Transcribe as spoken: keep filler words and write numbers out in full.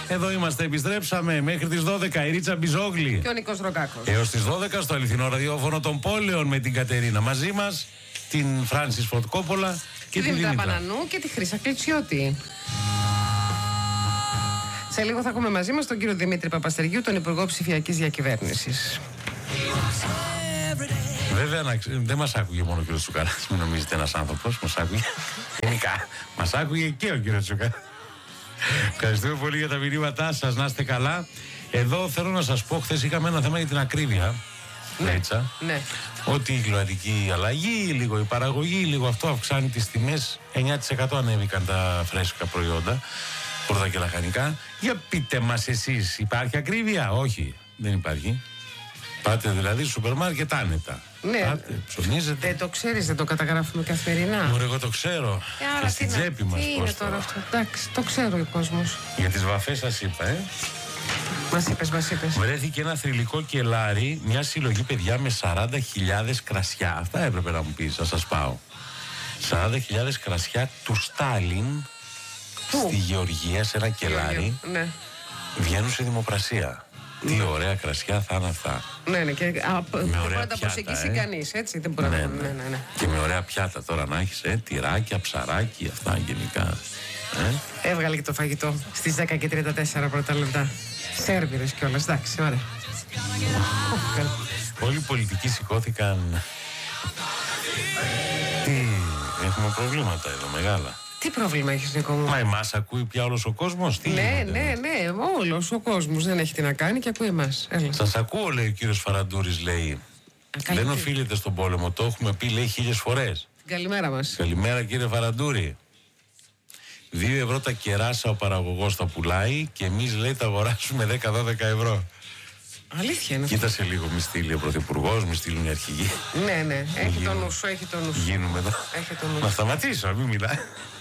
Εδώ είμαστε, επιστρέψαμε μέχρι τις δώδεκα. Η Ρίτσα Μπιζόγλη και ο Νίκος Ροκάκος. Έως τις δώδεκα στο αληθινό ραδιόφωνο των πόλεων με την Κατερίνα. Μαζί μας την Φράνσις Φορτ Κόπολα και την Δήμητρα Πανανού και τη Χρύσα Κλητσιώτη. Σε λίγο θα έχουμε μαζί μας τον κύριο Δημήτρη Παπαστεργίου, τον Υπουργό Ψηφιακής Διακυβέρνησης. Βέβαια δεν μας άκουγε μόνο ο κύριος Τσουκαράς, μην νομίζετε ένας άνθρωπος, μας άκουγε γενικά, μας άκουγε και ο κύριος Τσουκαράς. Ευχαριστούμε πολύ για τα μηνύματά σας, να είστε καλά. Εδώ θέλω να σας πω, χθες είχαμε ένα θέμα για την ακρίβεια. Ναι, Ρίτσα, ναι. ότι η κλιματική αλλαγή, λίγο η παραγωγή, λίγο αυτό αυξάνει τις τιμές. εννιά τοις εκατό ανέβηκαν τα φρέσκα προϊόντα, πρώτα και λαχανικά. Για πείτε μας εσείς, υπάρχει ακρίβεια? Όχι, δεν υπάρχει. Πάτε δηλαδή στο σούπερ μάρκετ άνετα. Ναι. Πάτε, ψωνίζετε. Δεν το ξέρεις, δεν το καταγράφουμε καθημερινά. Μωρέ, εγώ το ξέρω. Ε, και στην τσέπη μας. Τι είναι τώρα αυτό? Εντάξει, το ξέρω ο κόσμος. Για τις βαφές σας είπα, ε. Μας είπες, μας είπες. Βρέθηκε ένα θρυλικό κελάρι, μια συλλογή παιδιά με σαράντα χιλιάδες κρασιά. Αυτά έπρεπε να μου πεις, θα σας πάω. σαράντα χιλιάδες κρασιά του Στάλιν στη Γεωργία, σε ένα κελάρι. Ναι. Βγαίνουν σε δημοπρασία. Τι Ναι. ωραία κρασιά θα είναι αυτά. Ναι, ναι, και α, δεν μπορεί ωραία να τα πιάτα, προσεγγίσει ε. κανείς, έτσι. Δεν μπορεί Ναι, να. ναι. Ναι, ναι, ναι. Και με ωραία πιάτα τώρα να έχεις, ε, τυράκια, ψαράκι, αυτά γενικά. Ε. Έβγαλε και το φαγητό στις δέκα και τριάντα τέσσερα πρώτα λεπτά. Σέρβιρες κιόλας, εντάξει, ωραία. Όλοι οι πολιτικοί σηκώθηκαν. Τι, έχουμε προβλήματα εδώ μεγάλα. Τι πρόβλημα έχεις, Νίκο μου? Μα εμάς ακούει πια όλος ο κόσμος? Τι Ναι, γίνεται? ναι, ναι, όλος ο κόσμος δεν έχει τι να κάνει και ακούει εμάς. Έλα. Σας ακούω, λέει ο κύριος Φαραντούρης, λέει. καλή- Δεν οφείλεται στον πόλεμο, το έχουμε πει, λέει, χίλιες φορές. Καλημέρα μας. Καλημέρα, κύριε Φαραντούρη. Δύο ευρώ τα κεράσα ο παραγωγός τα πουλάει και εμείς, λέει, τα αγοράσουμε δέκα δώδεκα ευρώ. Αλήθεια είναι αυτό. Κοίτασε λίγο, μη στείλει ο πρωθυπουργός, μη στείλουν οι αρχηγοί. Ναι, ναι, έχει το Γίνουμε. νου σου, έχει το νου σου. Γίνουμε εδώ. Έχει το νου Να σου. σταματήσω, μην μιλάει.